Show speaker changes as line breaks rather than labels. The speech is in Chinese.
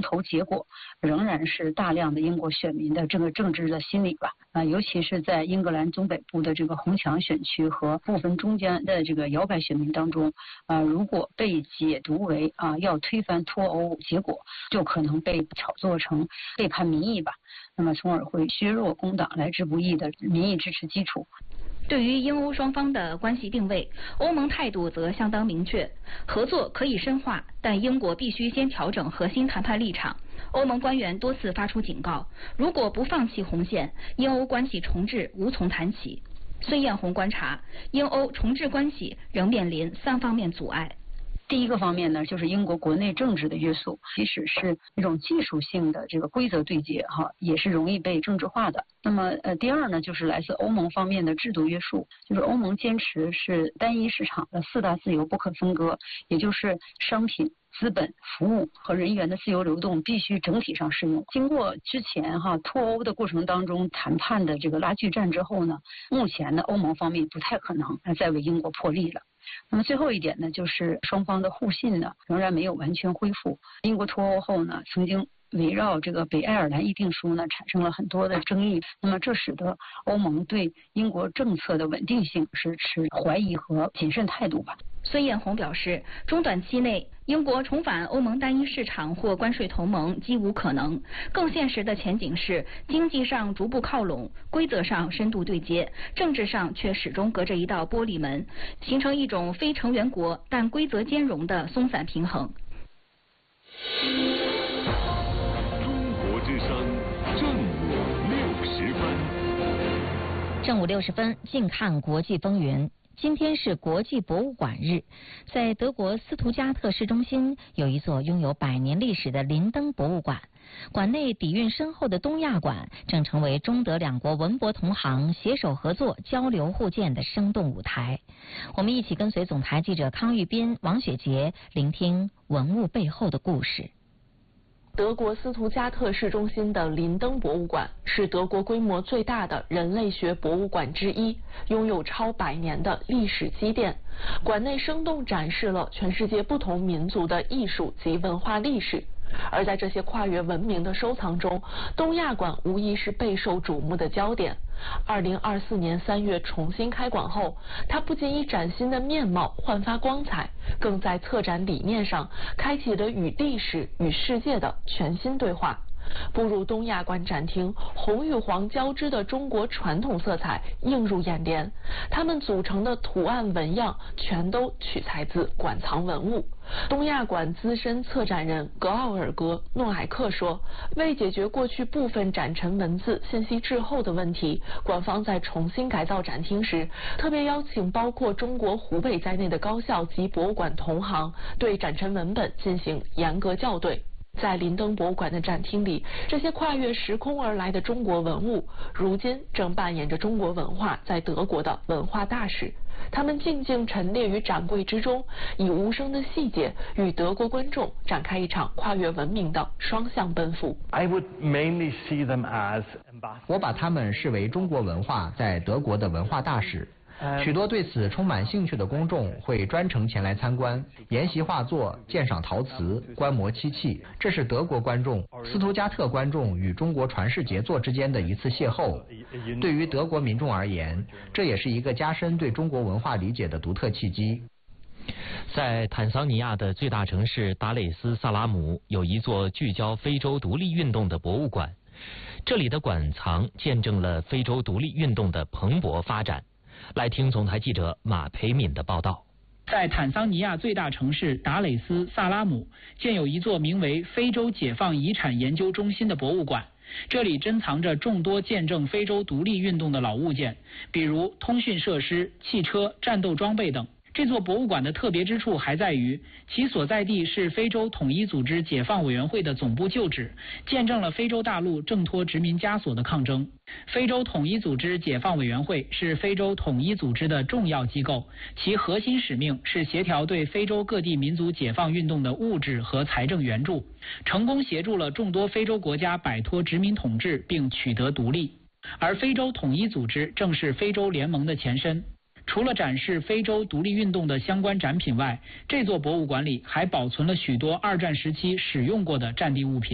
投结果，仍然是大量的英国选民的这个政治的心理吧。尤其是在英格兰中北部的这个红墙选区和部分中间的这个摇摆选民当中，如果被解读为要推翻脱欧结果，就可能被炒作成背叛民意吧。那么从而会削弱工党来之不易的民意支持基础。
对于英欧双方的关系定位，欧盟态度则相当明确，合作可以深化，但英国必须先调整核心谈判立场。欧盟官员多次发出警告，如果不放弃红线，英欧关系重置无从谈起。孙艳红观察，英欧重置关系仍面临3方面阻碍。
第一个方面呢，就是英国国内政治的约束，即使是一种技术性的这个规则对接也是容易被政治化的。那么第二呢，就是来自欧盟方面的制度约束，就是欧盟坚持是单一市场的4大自由不可分割，也就是商品、资本、服务和人员的自由流动必须整体上适用。经过之前脱欧的过程当中谈判的这个拉锯战之后呢，目前呢欧盟方面不太可能再为英国破例了。那么最后一点呢，就是双方的互信呢仍然没有完全恢复。英国脱欧后呢，曾经围绕这个北爱尔兰议定书呢产生了很多的争议，那么这使得欧盟对英国政策的稳定性是持怀疑和谨慎态度吧。
孙艳红表示，中短期内英国重返欧盟单一市场或关税同盟几无可能，更现实的前景是经济上逐步靠拢，规则上深度对接，政治上却始终隔着一道玻璃门，形成一种非成员国但规则兼容的松散平衡。
中国之声正午60分。
正午60分，近看国际风云。今天是国际博物馆日，在德国斯图加特市中心有一座拥有100年历史的林登博物馆。馆内底蕴深厚的东亚馆正成为中德两国文博同行携手合作、交流互鉴的生动舞台。我们一起跟随总台记者康玉斌、王雪杰，聆听文物背后的故事。
德国斯图加特市中心的林登博物馆是德国规模最大的人类学博物馆之一，拥有超100年的历史积淀。馆内生动展示了全世界不同民族的艺术及文化历史。而在这些跨越文明的收藏中，东亚馆无疑是备受瞩目的焦点。2024年3月重新开馆后，它不仅以崭新的面貌焕发光彩，更在策展理念上开启了与历史与世界的全新对话。步入东亚馆展厅，红与黄交织的中国传统色彩映入眼帘，它们组成的图案纹样全都取材自馆藏文物。东亚馆资深策展人格奥尔格·诺埃克说，为解决过去部分展陈文字信息滞后的问题，馆方在重新改造展厅时，特别邀请包括中国湖北在内的高校及博物馆同行，对展陈文本进行严格校对。在林登博物馆的展厅里，这些跨越时空而来的中国文物，如今正扮演着中国文化在德国的文化大使。他们静静陈列于展柜之中，以无声的细节与德国观众展开一场跨越文明的双向奔赴。
我把他们视为中国文化在德国的文化大使。许多对此充满兴趣的公众会专程前来参观，研习画作、鉴赏陶瓷、观摩漆器。这是德国观众、斯图加特观众与中国传世杰作之间的一次邂逅。对于德国民众而言，这也是一个加深对中国文化理解的独特契机。
在坦桑尼亚的最大城市达累斯萨拉姆，有一座聚焦非洲独立运动的博物馆。这里的馆藏见证了非洲独立运动的蓬勃发展。来听总台记者马培敏的报道。
在坦桑尼亚最大城市达累斯萨拉姆，建有一座名为非洲解放遗产研究中心的博物馆。这里珍藏着众多见证非洲独立运动的老物件，比如通讯设施、汽车、战斗装备等。这座博物馆的特别之处还在于，其所在地是非洲统一组织解放委员会的总部旧址，见证了非洲大陆挣脱殖民枷锁的抗争。非洲统一组织解放委员会是非洲统一组织的重要机构，其核心使命是协调对非洲各地民族解放运动的物质和财政援助，成功协助了众多非洲国家摆脱殖民统治并取得独立。而非洲统一组织正是非洲联盟的前身。除了展示非洲独立运动的相关展品外，这座博物馆里还保存了许多二战时期使用过的战地物品。